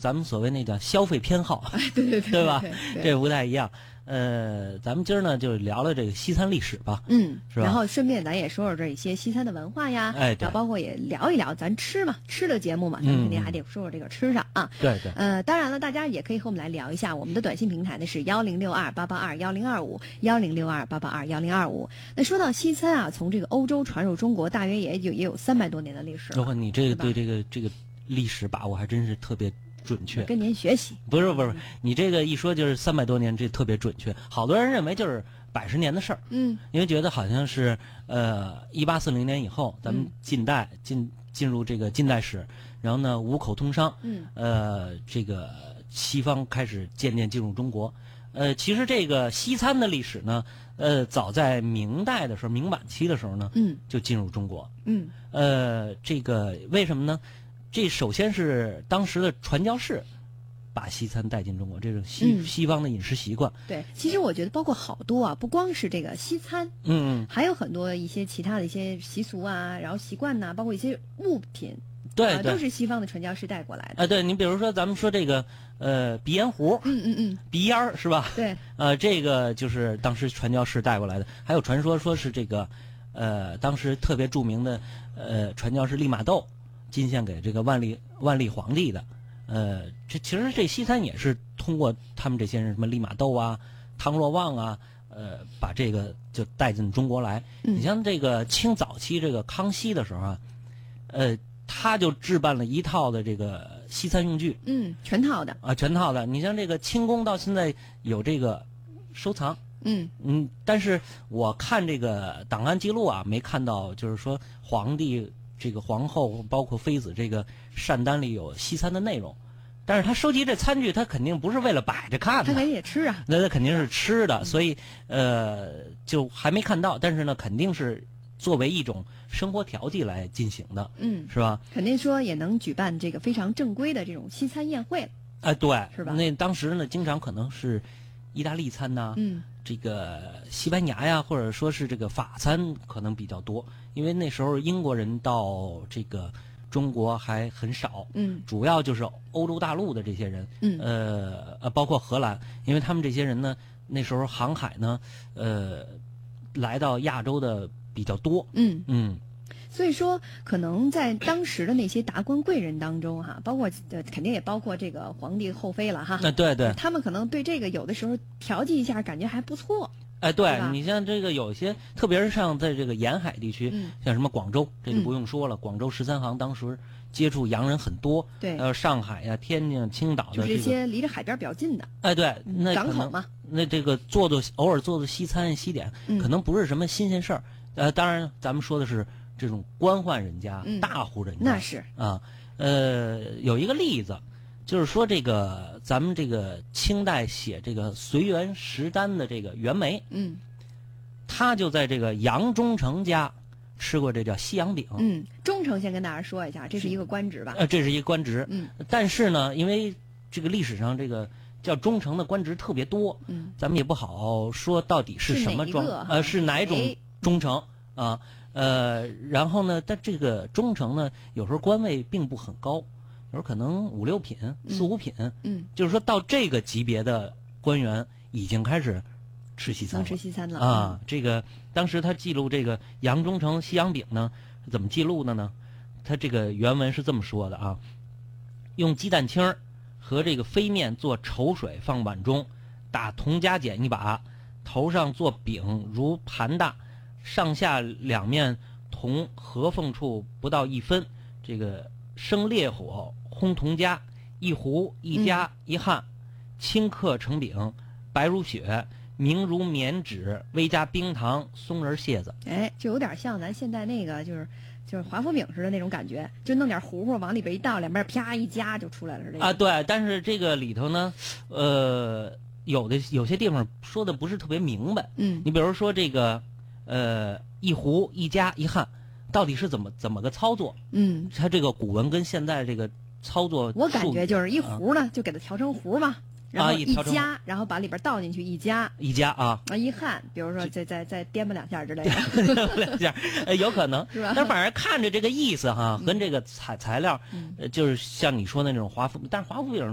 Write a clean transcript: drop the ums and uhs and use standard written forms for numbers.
咱们所谓那叫消费偏好， 对对吧？ 对这不太一样。咱们今儿呢就聊聊这个西餐历史吧，是吧？ 然后顺便咱也说说这一些西餐的文化呀， 对， 然后包括也聊一聊咱吃嘛，吃的节目嘛，咱们肯定还得说说这个吃上啊。 对。 当然了，大家也可以和我们来聊一下，我们的短信平台呢是1062882105，1062882105。那说到西餐啊，从这个欧洲传入中国，大约也有300多年的历史了。 你这个对这个历史把握还真是特别准确， 跟您学习。 不是，你这个一说就是300多年，这特别准确。好多人认为就是100年的事儿，因为觉得好像是1840年以后，咱们近代进入这个近代史，然后呢五口通商，这个西方开始渐渐进入中国。其实这个西餐的历史呢，早在明代的时候，明晚期的时候呢，就进入中国。这个为什么呢？这首先是当时的传教士把西餐带进中国，这种西方的饮食习惯。 对，其实我觉得包括好多啊，不光是这个西餐，还有很多一些其他的一些习俗啊，然后习惯呐，包括一些物品， 对， 都是西方的传教士带过来的。 对，你比如说咱们说这个鼻烟壶，鼻烟儿是吧？ 对， 这个就是当时传教士带过来的。还有传说是这个当时特别著名的传教士利玛窦进献给这个万历皇帝的。这其实这西餐也是通过他们这些人，什么利玛窦啊、汤若望啊，把这个就带进中国来。你像这个清早期这个康熙的时候啊，他就置办了一套的这个西餐用具， 全套的啊，全套的。你像这个清宫到现在有这个收藏，但是我看这个档案记录啊，没看到就是说皇帝、这个皇后包括妃子这个膳单里有西餐的内容。但是他收集这餐具，他肯定不是为了摆着看的， 他肯定也吃啊， 那他肯定是吃的，所以就还没看到。但是呢，肯定是作为一种生活调剂来进行的，是吧？ 肯定说也能举办这个非常正规的这种西餐宴会， 对， 是吧？ 那当时呢，经常可能是意大利餐呐，这个西班牙呀，或者说是这个法餐可能比较多，因为那时候英国人到这个中国还很少，主要就是欧洲大陆的这些人，包括荷兰，因为他们这些人呢，那时候航海呢，来到亚洲的比较多， 所以说，可能在当时的那些达官贵人当中，包括肯定也包括这个皇帝后妃了哈。 对， 他们可能对这个有的时候调剂一下，感觉还不错。 对，你像这个有些，特别是像在这个沿海地区，像什么广州，这就不用说了，广州13行当时接触洋人很多， 对， 上海呀、天津、青岛的就是这些离着海边比较近的， 对，那港口嘛， 那这个偶尔做西餐西点，可能不是什么新鲜事儿。当然咱们说的是这种官宦人家、大户人家， 那是啊，有一个例子，就是说这个咱们这个清代写这个随园食单的这个袁枚，他就在这个杨忠诚家吃过这叫西洋饼。 忠诚先跟大家说一下，这是一个官职吧？ 这是一个官职。但是呢，因为这个历史上这个叫忠诚的官职特别多，咱们也不好说到底是什么是哪一种忠诚啊。然后呢，但这个忠诚呢，有时候官位并不很高，有时候可能5、6品、4、5品，就是说到这个级别的官员已经开始吃西餐了， 能吃西餐了啊。这个当时他记录这个杨忠诚西洋饼呢，怎么记录的呢？他这个原文是这么说的啊：用鸡蛋清和这个飞面做稠水放碗中，打铜夹剪1把，头上做饼如盘大，上下两面铜合缝处不到1分，这个生烈火烘铜夹，1壶1夹1焊，顷刻成饼，白如雪，明如棉纸，微加冰糖，松仁蟹子。 就有点像咱现在那个就是华夫饼似的那种感觉，就弄点糊糊往里边一倒，两边啪一夹就出来了。 啊，对，但是这个里头呢，有些地方说的不是特别明白。你比如说这个1壶1夹1焊，到底是怎么个操作？它这个古文跟现在这个操作， 我感觉就是一壶呢，就给它调成壶嘛。然后一夹，然后把里边倒进去一夹啊， 一焊，比如说再颠吧2下之类的， 2下，有可能是吧？ 但反正看着这个意思哈，跟这个材料，就是像你说的那种华夫，但是华夫饼